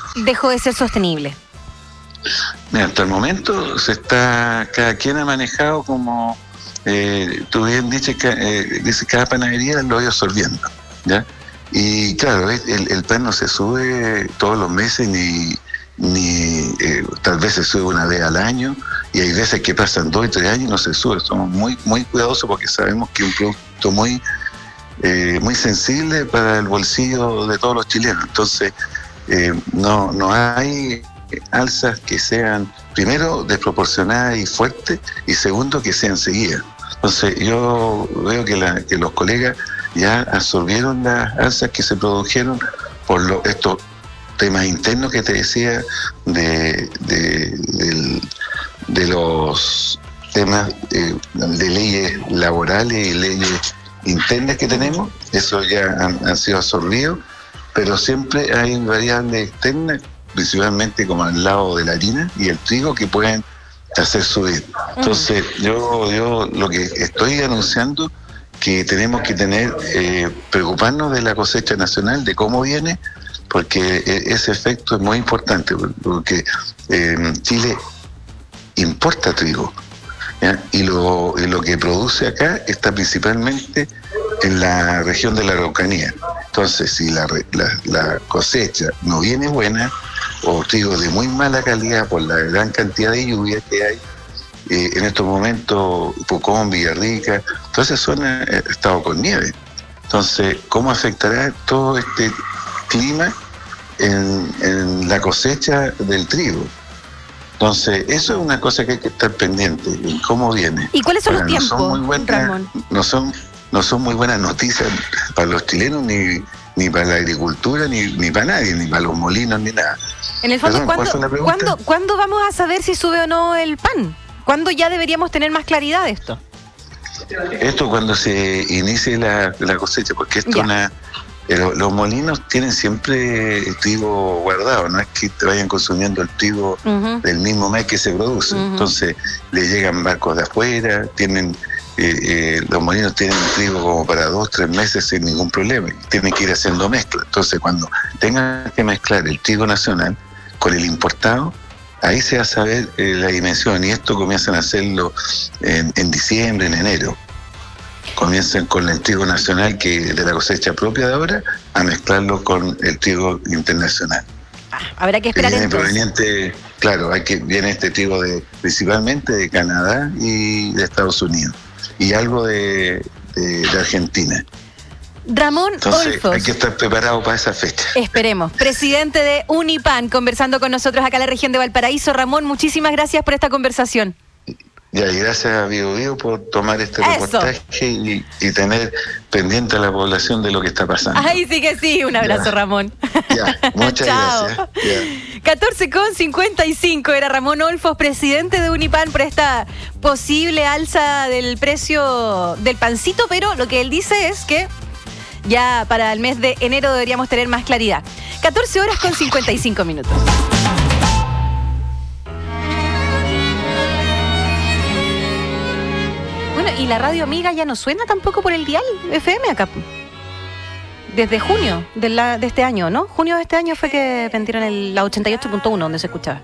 dejó de ser sostenible? Mira, hasta el momento cada quien ha manejado como tú bien dices, cada panadería lo ha ido absorbiendo, ¿ya? Y claro, el pan no se sube todos los meses ni tal vez se sube una vez al año, y hay veces que pasan 2 y 3 años y no se sube. Somos muy, muy cuidadosos porque sabemos que es un producto muy sensible para el bolsillo de todos los chilenos. Entonces, no hay alzas que sean, primero, desproporcionadas y fuertes, y segundo, que sean seguidas. Entonces, yo veo que los colegas ya absorbieron las alzas que se produjeron por estos temas internos que te decía de los temas de leyes laborales y leyes internas que tenemos. Eso ya han sido absorbidos, pero siempre hay variables externas, principalmente como al lado de la harina y el trigo, que pueden hacer subir. Entonces, yo lo que estoy anunciando, que tenemos que preocuparnos de la cosecha nacional, de cómo viene, porque ese efecto es muy importante, porque Chile importa trigo, ¿ya? Y lo que produce acá está principalmente en la región de la Araucanía. Entonces, si la cosecha no viene buena, o trigo de muy mala calidad por la gran cantidad de lluvia que hay, en estos momentos, Pucón, Villarrica, toda esa zona ha estado con nieve. Entonces, ¿cómo afectará todo este clima en la cosecha del trigo? Entonces, eso es una cosa que hay que estar pendiente, en cómo viene. ¿Y cuáles son los tiempos, Ramón? No son muy buenas noticias para los chilenos, ni para la agricultura, ni para nadie, ni para los molinos, ni nada. En el fondo, ¿cuándo vamos a saber si sube o no el pan? ¿Cuándo ya deberíamos tener más claridad de esto? Esto cuando se inicie la cosecha, porque esto los molinos tienen siempre el trigo guardado, no es que te vayan consumiendo el trigo del mismo mes que se produce. Entonces le llegan barcos de afuera, los molinos tienen trigo como para 2-3 meses sin ningún problema, y tienen que ir haciendo mezcla. Entonces, cuando tengan que mezclar el trigo nacional con el importado, ahí se va a saber la dimensión, y esto comienzan a hacerlo en diciembre, en enero. Comienzan con el trigo nacional, que de la cosecha propia de ahora, a mezclarlo con el trigo internacional. Habrá que esperar proveniente, claro, viene este trigo principalmente de Canadá y de Estados Unidos, y algo de Argentina. Ramón Olfos. Hay que estar preparado para esa fecha. Esperemos. Presidente de Unipan, conversando con nosotros acá en la región de Valparaíso. Ramón, muchísimas gracias por esta conversación. Ya, y gracias a Bio por tomar este reportaje y tener pendiente a la población de lo que está pasando. Ay, sí que sí. Un abrazo, Ramón. Ya, muchas gracias. Ya. 14:55 era Ramón Olfos, presidente de Unipan, por esta posible alza del precio del pancito, pero lo que él dice es que ya para el mes de enero deberíamos tener más claridad. 14:55. Bueno, y la radio amiga ya no suena tampoco por el dial FM acá. Desde junio de este año, ¿no? Junio de este año fue que vendieron la 88.1 donde se escuchaba.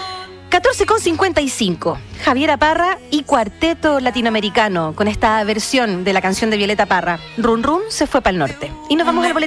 14:55. Javiera Parra y Cuarteto Latinoamericano con esta versión de la canción de Violeta Parra. Run Run se fue para el norte. Y nos vamos al boletín.